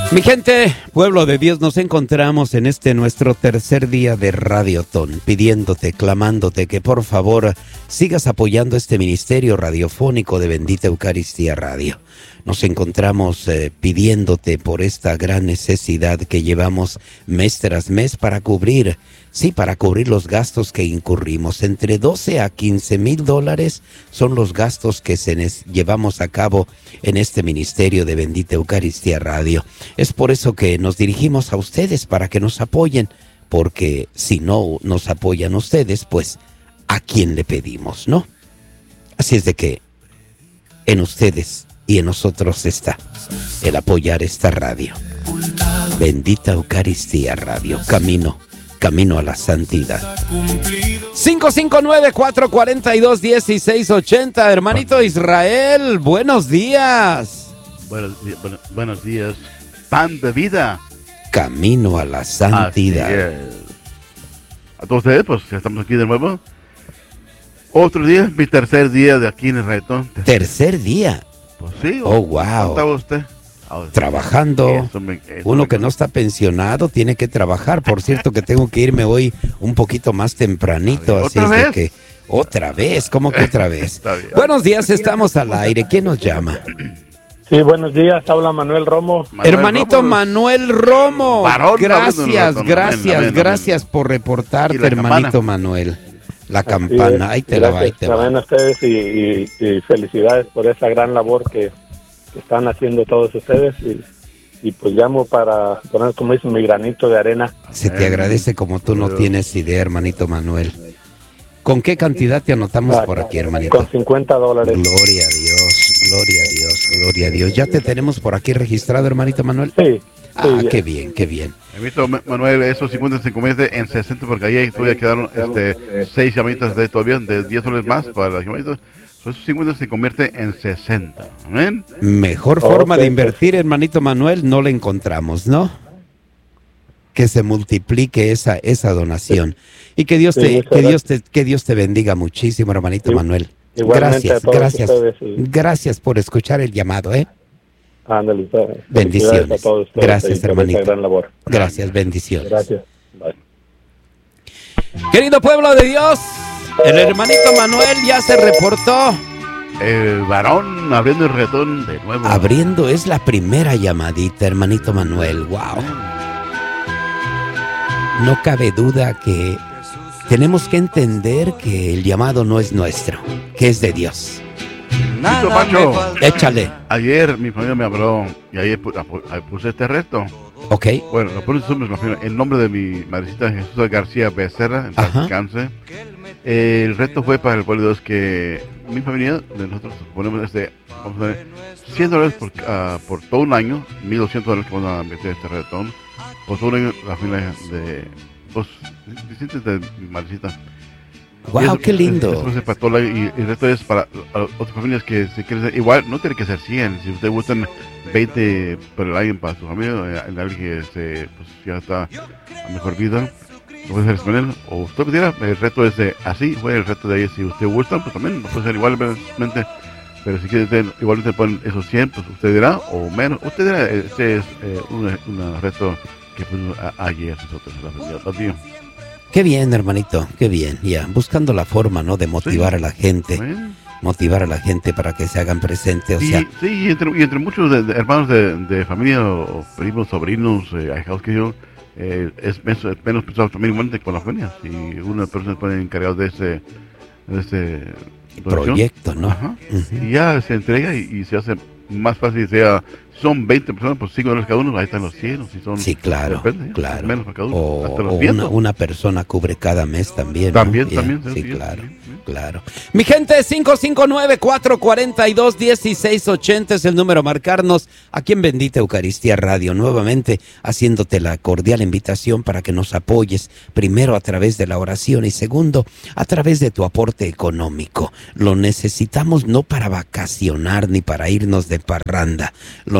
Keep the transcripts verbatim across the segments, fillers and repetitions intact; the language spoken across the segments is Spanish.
Mi gente, pueblo de Dios, nos encontramos en este nuestro tercer día de Radiotón, pidiéndote, clamándote que por favor sigas apoyando este ministerio radiofónico de Bendita Eucaristía Radio. Nos encontramos eh, pidiéndote por esta gran necesidad que llevamos mes tras mes para cubrir, sí, para cubrir los gastos que incurrimos. Entre doce a quince mil dólares son los gastos que se nes- llevamos a cabo en este ministerio de Bendita Eucaristía Radio. Es por eso que nos dirigimos a ustedes para que nos apoyen, porque si no nos apoyan ustedes, pues ¿a quién le pedimos, no? Así es de que en ustedes y en nosotros está el apoyar esta radio. Bendita Eucaristía Radio, camino, camino a la santidad. cinco cinco nueve, cuatro cuatro dos, uno seis ocho cero, hermanito Israel, buenos días. Buenos, buenos, buenos días, pan de vida. Camino a la santidad. Así es. A todos ustedes, pues ya estamos aquí de nuevo. Otro día, mi tercer día de aquí en el Radiotón. Tercer día. Pues sí. Oh, wow. ¿Cómo estaba usted? Trabajando. Eso me, eso Uno me... que no está pensionado tiene que trabajar. Por cierto que tengo que irme hoy un poquito más tempranito. Ver, así ¿otra es de vez? que otra vez, ¿cómo que otra vez? Está bien. Buenos días, estamos al aire. ¿Quién nos llama? Sí, buenos días, habla Manuel Romo. Manuel Hermanito Romo. Manuel Romo. Varón, Gracias, varón, gracias, amén, amén, gracias amén. por Y reportarte, la hermanito campana. Manuel. La Así campana, es. ahí te la va, ahí Gracias te va. también a ustedes y, y, y felicidades por esa gran labor que, que están haciendo todos ustedes. Y, y pues llamo para poner, como dicen, mi granito de arena. Se te agradece como tú no tienes idea, hermanito Manuel. ¿Con qué cantidad te anotamos Ah, por aquí, hermanito? Con cincuenta dólares. Gloria a Dios, gloria a Dios, gloria a Dios. ¿Ya te tenemos por aquí registrado, hermanito Manuel? Sí. Ah, sí, qué bien, qué bien. Invito a Manuel, esos cincuenta se convierte en sesenta porque ahí todavía quedaron este, seis llamaditas de todavía de diez dólares más para las llamaditas. Esos cincuenta se convierte en sesenta. Amén. Mejor Ok, forma de pues. invertir, hermanito Manuel, no la encontramos, ¿no? Que se multiplique esa esa donación y que Dios Sí, te muchas que Dios te que Dios te bendiga muchísimo, hermanito Sí, Manuel. igualmente Gracias, a todos gracias. ustedes, sí. Gracias por escuchar el llamado, ¿eh? Ándale, felicidades Bendiciones. a todos ustedes Gracias, y por esa hermanito. gran labor. Gracias, bendiciones. Gracias. Bye. Querido pueblo de Dios, el hermanito Manuel ya se reportó. El varón abriendo el retón de nuevo. Abriendo es la primera llamadita, hermanito Manuel. Wow. No cabe duda que tenemos que entender que el llamado no es nuestro, que es de Dios. Listo, Pancho. Échale. Ayer mi familia me habló y ayer pu- pu- puse este reto. Ok. Bueno, lo puse sobre la familia. El nombre de mi madrecita Jesús García Becerra, en paz Ajá. descanse. El reto fue para el pueblo de Dios que mi familia, de nosotros ponemos este, vamos a ver, cien dólares por, ah, por todo un año, mil doscientos dólares que vamos a meter este retón. Por todo un año la familia de dos distintos de mi madrecita. Y Wow, eso- qué lindo. eso es para todo el año, y el resto es para a otras familias que se quieren hacer. Igual no tiene que ser cien. Si ustedes gustan veinte por el año para su familia, eh, en alguien que se, pues, ya está a mejor vida, lo puede hacer español. O usted pudiera, el reto es de así, fue el reto de ahí. Si usted gusta, pues también lo puede hacer igualmente. Pero si quieren, igualmente ponen esos cien, pues usted dirá, o menos. Usted dirá, este es eh, un, un reto que puso a- ayer nosotros, la familia también. Qué bien, hermanito, qué bien. Ya, buscando la forma, ¿no? De motivar Sí. a la gente, Amén. motivar a la gente para que se hagan presentes. O Sí, sea, sí, y entre, y entre muchos de- de hermanos de, de familia, o, o primos, sobrinos, eh, ahijados que yo, eh, es, menos, es menos pensado también igualmente con las familias. Y una persona se pone encargado de ese, de ese donación, proyecto, ¿no? ajá, Ujú. y ya se entrega y, y se hace más fácil. Sea, si son veinte personas, pues cinco dólares cada uno, ahí están los cien. Si son, Sí, claro, depende, claro. menos para cada uno, O, hasta los o cien. una, una persona cubre cada mes también, ¿no? También, Ya, también, Sí, sí, claro, sí, sí. claro. Mi gente, cinco cinco nueve, cuatro cuatro dos, uno seis ocho cero es el número a marcarnos aquí en Bendita Eucaristía Radio. Nuevamente haciéndote la cordial invitación para que nos apoyes, primero a través de la oración y segundo a través de tu aporte económico. Lo necesitamos no para vacacionar ni para irnos de parranda, lo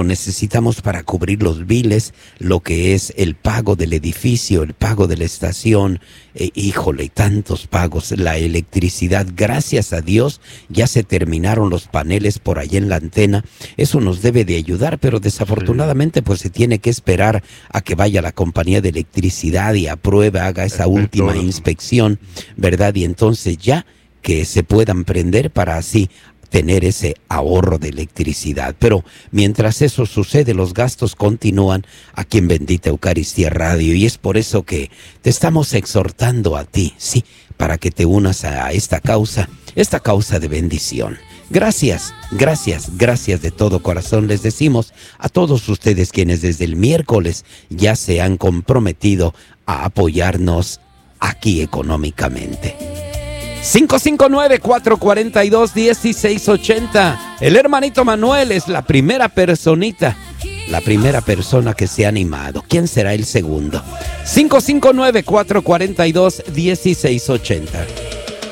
necesitamos para cubrir los biles, lo que es el pago del edificio, el pago de la estación, eh, híjole, tantos pagos, la electricidad, gracias a Dios, ya se terminaron los paneles por ahí en la antena, eso nos debe de ayudar, pero desafortunadamente pues se tiene que esperar a que vaya la compañía de electricidad y apruebe, haga esa última inspección, ¿verdad? Y entonces ya que se puedan prender para así tener ese ahorro de electricidad. Pero mientras eso sucede, los gastos continúan aquí en Bendita Eucaristía Radio, y es por eso que te estamos exhortando a ti, sí, para que te unas a esta causa, esta causa de bendición. Gracias, gracias, gracias de todo corazón les decimos a todos ustedes quienes desde el miércoles ya se han comprometido a apoyarnos aquí económicamente. cinco cinco nueve, cuatro cuatro dos, uno seis ocho cero. El hermanito Manuel es la primera personita, la primera persona que se ha animado. ¿Quién será el segundo? cinco cinco nueve, cuatro cuatro dos, uno seis ocho cero.